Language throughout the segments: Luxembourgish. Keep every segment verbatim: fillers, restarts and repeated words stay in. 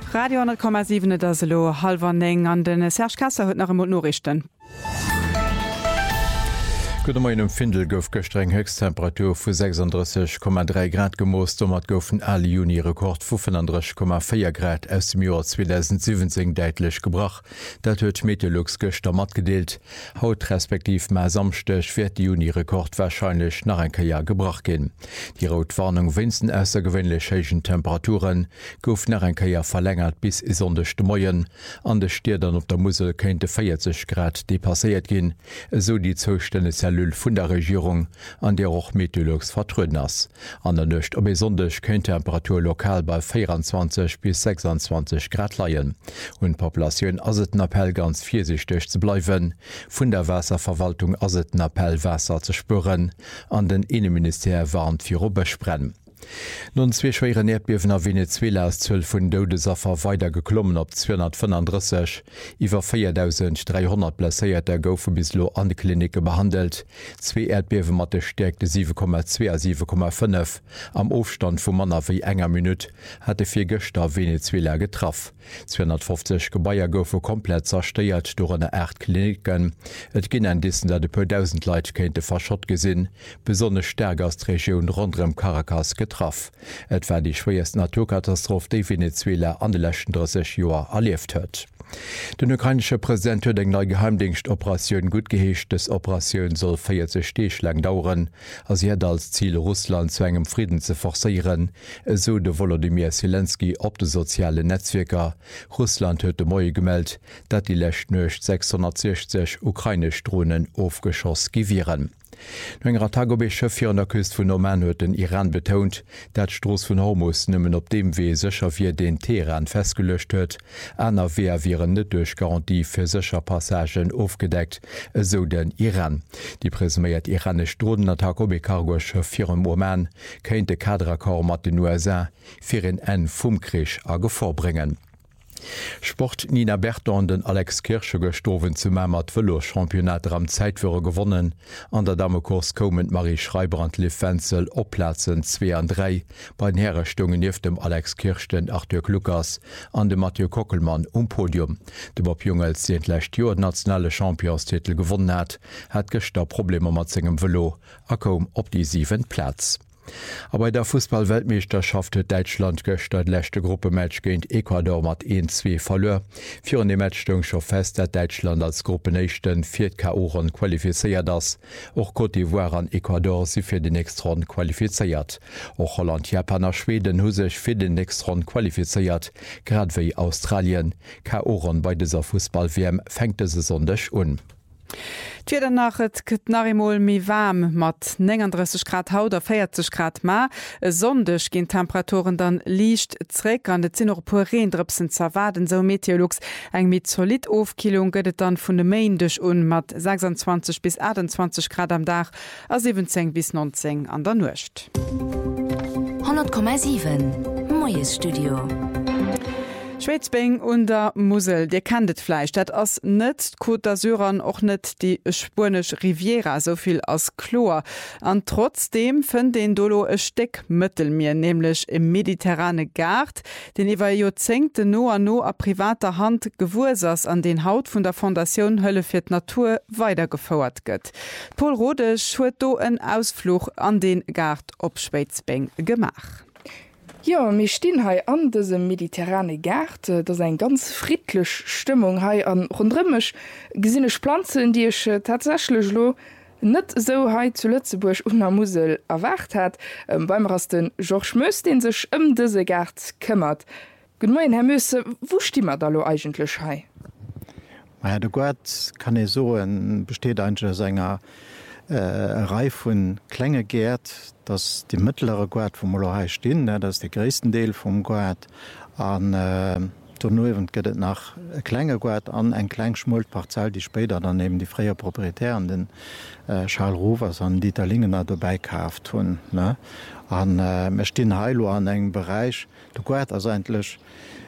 Radio hundert Komma sieben daselo halber neng an den Serchkasse huet nach Norrichten. Gudem Findel gouf gestreng Höchsttemperatur vu sechsunddreißig Komma drei Grad gemoost, mat goufen alle Juni Rekord fünfunddreißig Komma vier Grad aus dem Joar zweitausendsiebzehn deitlich gebracht. Dat huet Meteorlux gëster mat gedeelt. Haut respektiv ma samstech fir die Juni Rekord wahrscheinlich nach en Kajar gebracht gin. Die Rotwarnung winzen ausser gewöhnlich heichen Temperaturen gouf nach en Kajar verlängert bis isondechte Moien. An de Stierdern op der Musel kente vierzig Grad depasséiert gin, so die Zostände vun der Regierung, an der auch Meteorlux vertruden ass. An der Nëcht op besonders kenint Temperatur lokal bei vierundzwanzig bis sechsundzwanzig Grad leien. Und Populationun aset Appell ganz viersichtig zu bleiwen, vun der Wasserverwaltung aset Appell Wasser zu spüren, an den Innenminister warnt fir Robesprenn. Nun zwe schwere Erdbeben a Venezuela aus zwölf vun Dodesaffer weiter geklommen op zweihundertfünfunddreißig. Iwer viertausenddreihundert blesséierte goufe bislo an de Klinike behandelt. Zwei Erdbeben mat de Stärkte sieben Komma zwei a sieben Komma fünf. Am Aufstand vu Manner wiei enger Minut hatte fir Göster Venezuela getraff. zweihundertfünfzig Gebaier goufe komplett zersteiert durch eine Acht Kliniken. Et ginn en Dissen, dat de pu tausend Leiit kente verschott gesinn, besonne stärkerst Region rondrem Caracas getraff. Et war die schwerste Naturkatastrophe, die Venezuela an de letzten dreißig Joer erlebt huet. Den ukrainsche Präsident huet eng neue Geheimdienstoperatioun gut geheescht. Des Operationioun soll vierzig Stech lang dauern, as sie het als Ziel Russland zu engem Frieden ze forcéieren, so de Volodymyr Zelensky op de soziale Netzwerker. Russland huet de Moie gemeldt, dat die lächt nøcht sechshundertsechzig ukrainisch Drohnen aufgeschoss givieren. No enger Tagobeschëfir an der Küst vun Oman huet den Iran betont, dat d'Stroos vun Hormuz nëmmen op dem Wee secher fir den Teheran festgelecht huet, aner Wehr viren net duch Garantie fir secher Passagen aufgedeckt, eso den Iran. Die presméiert iranisch Drohnen Tagobekargoche firm Oman kéint de Kadrakor mat den U S A fir en en vum Krich a gevorbringen. Sport Nina Bertha an den Alex Kirsche gestowen zu Mamert Velochampionat am Zeitführer gewonnen. An der Damekurs kommen Marie Schreiber an Liv Wenzel opplatzen zwei an drei, bei den Herrestungen nief dem Alex Kirchten Arthur Lukas an dem Mathieu Kockelmann um Podium. De Bob Jungels den lächt Joer nationale Championstitel gewonnen hat, hat gester Probleme mat segem Velo, a kom op die sieben Platz. Aber bei der Fußball-Weltmeisterschaft huet Deutschland gëster d'lächte Gruppematch géint Ecuador mat eins zwei verlor. Für an de Matchtung scho fest, dat Deutschland als Gruppenéchten vier K O-Ron qualifiziert ass. Och Côte d'Ivoire an Ecuador si fir den nächsten Rond qualifiziert. Och Holland, Japan a Schweden hu sech fir den nächsten Rond qualifiziert, grad wiei Australien. K O-Ron bei dieser Fußball-W M fängt se sondech un. Twider nach et kët narimol mi warm mat neununddreißig Grad haut oder vierzig Grad ma. Sondech ginn Temperaturen dann liicht zréck an de sinn noch pu Reendrëpsen zerwaden so Meteorlux eng mit solid Ofkilung gëtt dann vun de Méindech un mat sechsundzwanzig bis achtundzwanzig Grad am Dach a siebzehn bis neunzehn an der Nucht. hundert Komma sieben Moies Studio. Schweizbeng und der Musel, Dir kennt Fleisch, dat ass net Côte d'Azur och net die Spanisch Riviera soviel as Chlor. An trotzdem fën den Dolo e Steck Mëttelmeer, nämlich im mediterrane Gard, den iwwer Jozengte no an no a privater Hand gewursers an den Haut vun der Fondation Hölle fir d' Natur weitergefauert gëtt. Paul Rode schuet do en Ausflug an den Gard op Schweizbeng gemach. Ja, mir stehen hai an diesem mediterrane Gard, das ein ganz friedlich Stimmung hai an rundrimisch gesinne Pflanzen, die ich äh, tatsächlich lo net so hai zu Lützeburg und der Musel erwacht hat, ähm, beim Rasten George Mös, den sich um diese Gard kümmert. Guten Morgen, Herr Möse, wo stimmt da lo eigentlich hai? Ja, der Gard kann ich so ein, besteht eigentlich Sänger äh, Reihe von Klänge gärt, dass die mittlere Gard vom Molohai stehen, ne, das ist der größte Teil vom Gard an äh, Tourneuen geht nach Klänge Gard an ein klein Schmoltparzell, die später dann eben die freie Proprietären den äh, Charles Rovers an Dieter Lingener dabei gekauft haben. Ne. An äh, wir stehen heilo an einem Bereich, der Gard ist eigentlich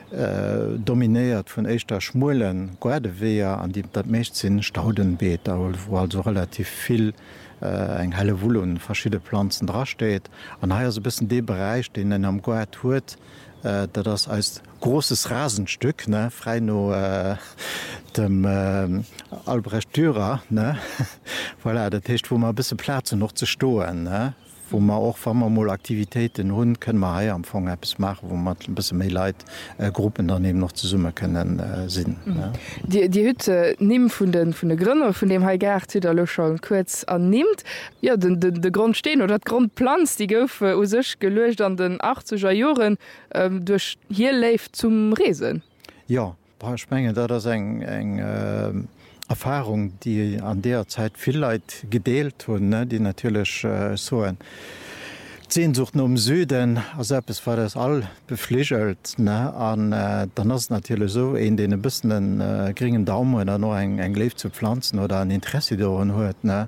Äh, dominiert vun eichter Schmulen Guardeweer an die dat mecht sinn Staudenbeet, wo also relativ viel äh, eng helle Wulle und verschiedene Pflanzen drasteet. An haier so bisssen de Bereich, den en am Guard huet, äh, dat das als großes Rasenstück ne frei no äh, dem äh, Albrecht Dürer ne voilà, dat heißt, wo man bisse Platz noch zu stoen ne wo man auch mal Aktivitäten hun können man am Anfang etwas machen, wo man ein bisschen mehr Leute, äh, Gruppen daneben noch zu summen können äh, sind. Mhm. Ja. Die, die Hütte nehmen von den, von den Gründern, von dem Herr Gerd wieder schon kurz annimmt. Ja, der de, de Grund stehen oder der Grundplanz, die gouf äh, aus sich gelöst an den achtziger Jahren ähm, durch hier läuft zum Resen. Ja, ich meine, das ist ein, ein äh, Erfahrung, die an der Zeit viel Leid gedeelt hun, ne, die natürlich äh, so ein Sehnsucht um Süden, also es war das all befligelt, ne, an äh, dann ist natürlich so in den ein bisschen einen äh, geringen Daumen oder noch ein, ein Leif zu pflanzen oder ein Interesse daran hat, ne,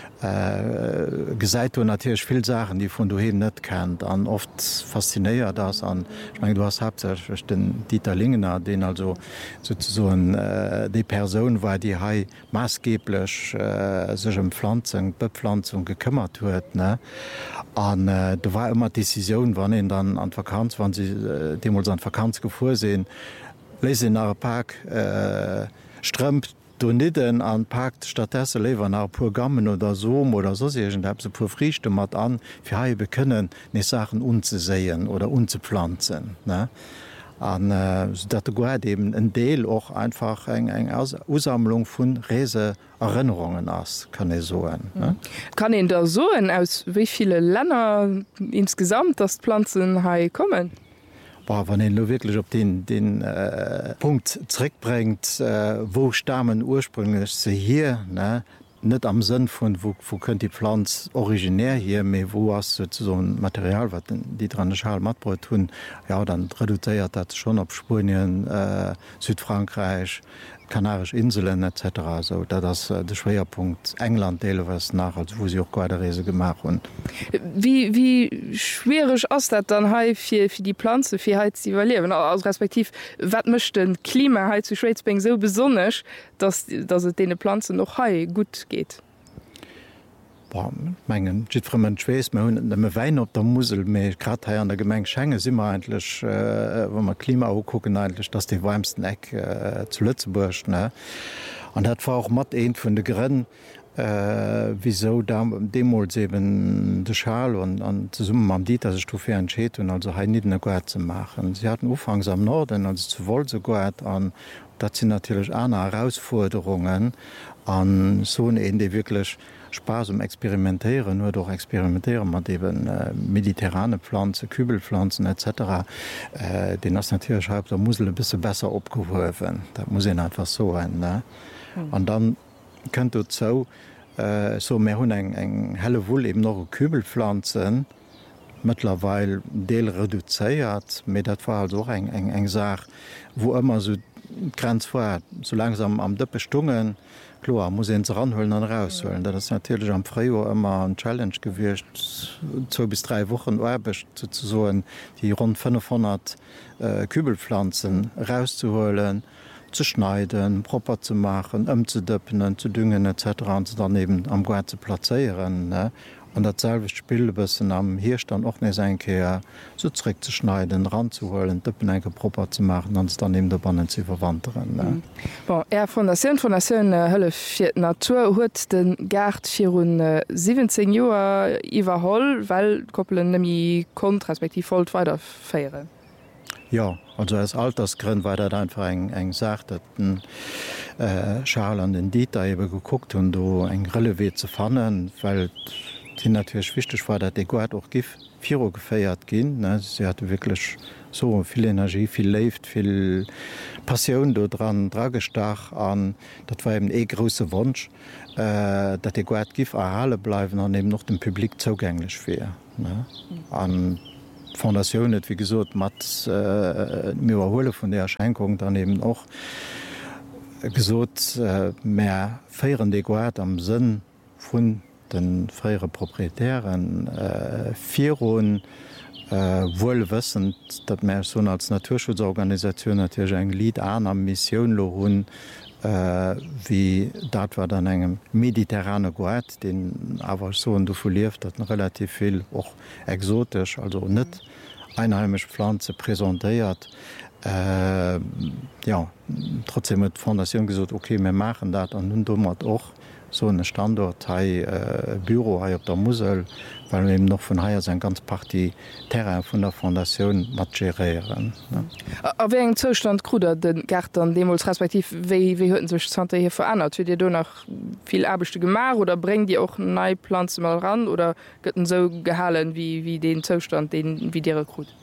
äh, gesagt du natürlich viele Sachen, die von du hin nicht kennt, an oft fasziniert das an. Ich meine, du hast hauptsächlich den Dieter Lingener, den also sozusagen äh, die Person war, die hai maßgeblich äh, sich um Pflanzen, Bepflanzung gekümmert hat, ne, an äh, da war immer Decision, wann ihn dann an Vakanz, wann sie äh, dem an Vakanz gevorsehen, lese in einem Park äh, strömt du nitten an Pakt stattesse lewer nach pur Gammen oder so oder so se pur frichte mat an fir ha bekënnen ne Sachen unzesäien oder unzepflanzen ne an äh, dat go eben en Deel och einfach eng eng Aussammlung vun Reese Erinnerungen ass kann e soen ne? Kann en da soen aus wie viele Länder insgesamt das Pflanzen hai kommen? Wann en lo wirklich op den, den äh, Punkt zrick bringt, äh, wo stammen ursprünglich se hier ne? Net am Sinn von wo, wo könnt die Pflanz originär hier me wo hast so ein Material wat die dran Schal Matbau tun ja dann reduziert dat schon op Spurien, äh, Südfrankreich, Kanarische Inseln et cetera so da das äh, der Schwerpunkt England dele was nach als wo sie auch Quaderese gemacht und wie wie schwierig aus dat dann he für, für die Pflanze fürheit sie überleben aus respektiv wat möchten Klima zu Schwezbing so besonders dass dass es denen Pflanze noch he gut geht. Menggen jimen Schwees hun wein op der Musel méi grad an der Gemeng Schenge simmer einlech äh, wo man Klima kucken einlech, dats de weimsten Eck äh, zu Lützeburg ne. An dat war auch mat een vun de Grenn äh, wieso Demol seben de Schal und an ze summen am Dit se Stufe entscheet hun also ha nie Go ze machen. Sie hatten ufangs am Norden an zu Wol se goet an dat sind natürlich an Herausforderungen an so en de wirklich Spaß um experimentieren nur doch experimentieren man eben äh, mediterrane Pflanzen, Kübelpflanzen et cetera äh, den das natürlich schreibt, da muss ein bisschen besser abgeworfen. Da muss ich einfach so ein. Ne? Mhm. Und dann könnt du so äh, so mehr hun eng eng helle wohl eben noch Kübelpflanzen mittlerweile Deel reduziert, mit dat war also eng eng eng Sach, wo immer so Grenz war so langsam am Dëppe stungen. Klar, muss ze ranhöllen an raushöllen. Dat ist natürlich am Freijahr immer ein Challenge gewircht, zwei bis drei Wochen erbecht so die rund fünfhundert äh, Kübelpflanzen rauszuholen, zu schneiden, proper zu machen, umzudöppen, zu düngen et cetera und daneben am Gurt zu platzieren. Ne? Und dasselbe Spiel bisschen am Hirstand auch nicht sein Kehr so zurück zu schneiden, ranzuholen, Döppen einke proper zu machen, und dann neben der Bannen zu verwandern. Ne? Mhm. Bon, er von der Sinn von der Sinn Hölle für Natur hat den Gerd für siebzehn Jahre überholt, weil Koppeln nämlich kommt, respektive folgt weiter feiern. Ja, also als Altersgrund war dat einfach eng eng sagt, dat den äh, Schal an den Dieter eben geguckt und du eng Grille weh zu fannen, weil die natürlich wichtig war, dat de Gott auch gif vier Uhr gefeiert gin. Sie hatte wirklich so viel Energie, viel Lebt, viel Passion do dran dragestach an. Dat war eben e große Wunsch, äh, dat de Gott gif erhalle bleiben an eben noch dem Publikum zugänglich wäre. An Foundation net wie gesot mat äh, mirhole von der Erschränkung daneben auch gesot äh, mehr feieren de Guard am Sinn vun den freiere proprietären äh, Fiun äh, wohl wissend, dat mehr so als Naturschutzorganisation natürlich eng Lied an am Mission lo hun äh, wie dat war dann engem mediterrane Guard, den aber so du verlieft dat relativ viel auch exotisch, also net einheimisch Pflanze präsentiert. Äh, ja trotzdem mit Fondation gesagt okay wir machen dat an nun dummer auch so eine Standort äh, Büro op der Musel, weil wir eben noch von haier sein ganz Party Terra von der Fondation matgerieren. A eng Zustand kruder den Gärtern demos respektiv wie hueten sech Zter hier verandert, wie dir du nach viel erbechte Gemar oder bring die auch Neipflanze mal ran oder götten so gehalen wie, wie den Zustand den wie dir krut.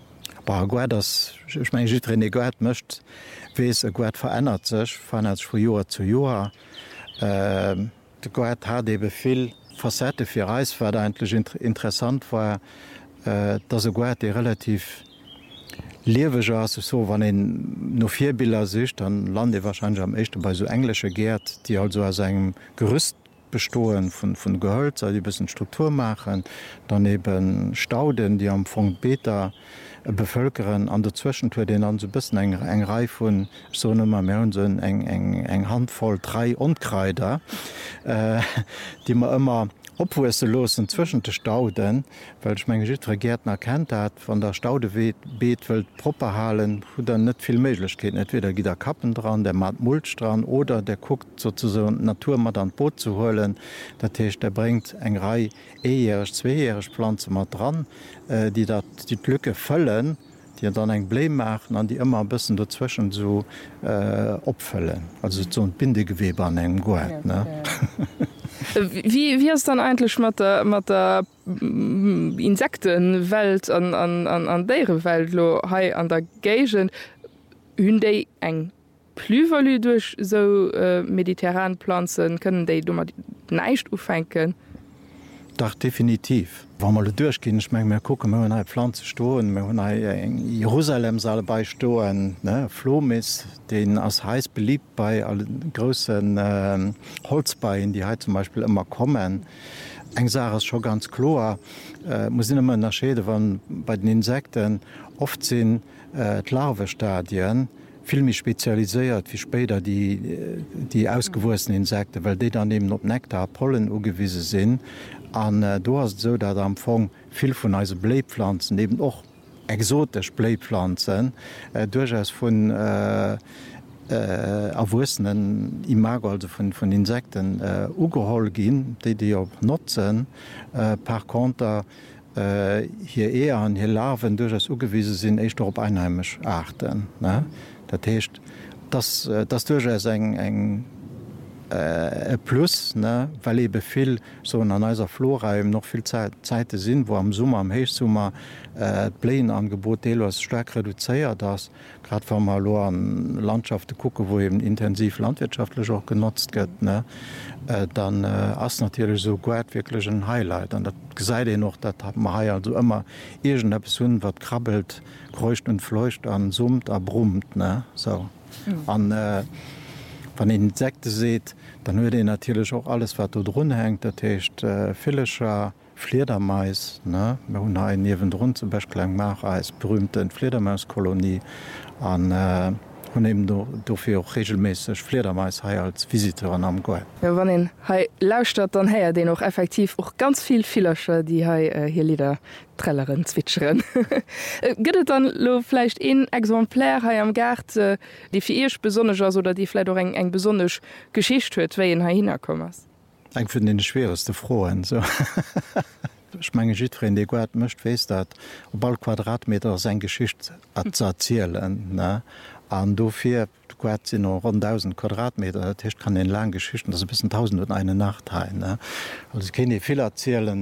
Ich mein, Goet mcht wees e Goet verändert sech verändert vu Joer zu Joer. Äh, de Goet hat ebe vill Facette fir Reis war eigentlich interessant war äh, dat se Goet e relativ lieweg as so wann en no vier Bilder sich, dann lande wahrscheinlich am echte bei so englische Gärt, die also as engem Gerüst bestohlen von, von Gehölz, die bisschen Struktur machen, daneben Stauden, die am Fong Beta bevölkeren an der Zwischentour den an so bisschen eng eng Reihe von so immer mehr und so eng eng eng Handvoll drei Unkreider, äh, die man immer opwusse los zwischen de Stauden, welch mein Geschichte Gärtner kennt hat von der Staude beetwelt proper halen, wo dann net viel möglich geht. Entweder geht der Kappen dran, der mat Mulch dran oder der guckt sozusagen Natur mat an Boot zu holen. Der Tisch der bringt eng Reihe ejährig, zweijährig Pflanze mal dran, äh, die dat die Lücke füllen, die dann eng Blä machen, an die immer ein bisschen dazwischen so äh, opfüllen. Also so ein Bindegewebe an engem Goet. Ja, Wie, wie ist dann eigentlich mit der, mit der Insektenwelt an, an, an, an der Welt lo, hey, an der Gegend hun die eng Plüverlü durch so äh, mediterran Pflanzen können die dummer nicht aufhängen? Doch definitiv. Wa mal durchgehen ich mein, gucken wir Pflanze stoen eng Jerusalem sal bei stoen Flomis den as heiß beliebt bei allen großen äh, Holzbeien, die halt zum Beispiel immer kommen. Eng Sa schon ganz klar äh, muss immer nach Schäde wann bei den Insekten oft sind äh, Larvestadien vielmi spezialisiert wie später die die ausgewursten Insekte, weil die daneben op Nektar Pollen ugewiese sind. An äh, du hast so dat am Fong viel von eise Blähpflanzen eben auch exotisch Blähpflanzen äh, durchaus von äh, äh, erwussenen Imago also von, von Insekten äh, ugehol gin, die die auch nutzen äh, par konter äh, hier eher an hier Larven durchaus ugewiese sind echt op einheimisch achten. Ne? Dat heißt, das, das durchaus eng eng Äh, plus ne, weil ebe viel so an eiser Flora noch viel Zeit, Zeit sind, wo am Summer am Heichsummer äh, Pläenangebot delos stark reduziert das grad vor mal lo an Landschaften gucke, wo eben intensiv landwirtschaftlich auch genutzt wird ne, äh, dann äh, ass natürlich so gut wirklich ein Highlight an dat seide noch dat hat man also immer irgend hun wat krabbelt, kreucht und fleucht an summt er brummt ne so mhm. an äh, Wenn ihr Insekten seht, dann hört ihr natürlich auch alles, was da drin hängt. Das heißt, äh, Fillischer, Fledermais. Ne? Wir haben einen neben drin zum Beispiel als berühmte Fledermauskolonie. Und äh, und eben dafür auch regelmäßig Fledermais als Visiteuren am Goet. Ja, wenn ihr hier lauscht, dann her den auch effektiv auch ganz viel Fillischer, die hier, äh, hier Lieder trälleren, zwitschern. Gibt es dann lo vielleicht ein Exemplar hier am Garten, äh, die für ihr besonders ist oder die vielleicht auch eine ein besonders Geschichte hat, wie ihr hier hinkommen ist? Ich finde den schwersten Frohen. So. Ich meine, Geschichte, die Goet möchte wissen, dass auf alle Quadratmeter seine Geschichte zu erzählen. Ne? An dofir sinn rund tausend Quadratmeter, das kann den langen Geschichten, das bis tausend und eine Nacht hein. Also ich kenne die viel erzählen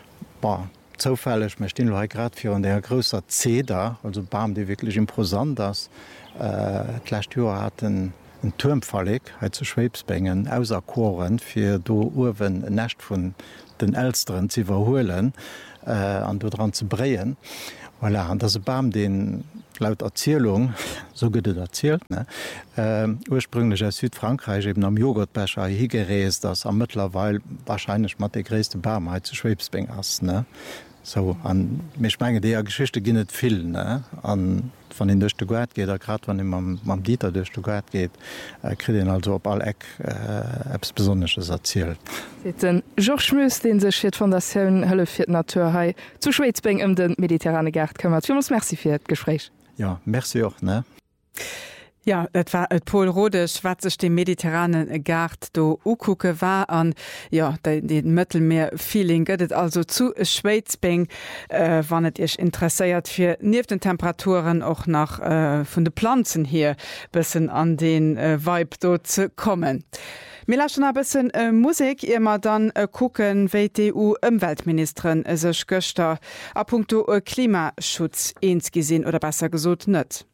zofällig me stehen grad für an der größer Zeder, also Baum, die wirklich imposant das Klatür äh, hat ein Turmfallig zu Schwebsbengen außer Choren für do Urwen nächt von den Elsteren zu verholen äh, an du dran zu breen. Voilà, an das Baum den laut Erzählung so gut erzählt ne? äh, ursprünglich aus Südfrankreich eben am Joghurtbecher hier gereist, das am mittlerweile wahrscheinlich mal der größte Baum zu Schwebsbeng ist. Ne? So an méchmenge déier Geschichte ginnet vill ne an van den duchte Guert geht, grad wann mam Dieter duchte Guert geht, äh, krit den also op all Eck äh, Apps besonneches erzielt. Den Joch schmës den sech fir van der Seun hëlle fir Naturhai zu Schweizbeng ëm um den mediterrane Gerd këmmert. Fi muss Merci fir d Gespräch. Ja Merci och ne. Ja, et war et Pol Rode schwarzech dem mediterranen Gard do ukucke war an ja den Mëttelmeer Feeling gëtt also zu Schweizbeng äh, wann et ichch interesseiert fir nief den Temperaturen auch nach äh, vun de Pflanzen hier bisssen an den äh, Weib do ze kommen. Mir lachen a bisssen äh, Musik immer dann äh, gucken wéi D U-Umweltministerin sech Göster a Punkto äh, Klimaschutz eens gesinn oder besser gesot nett.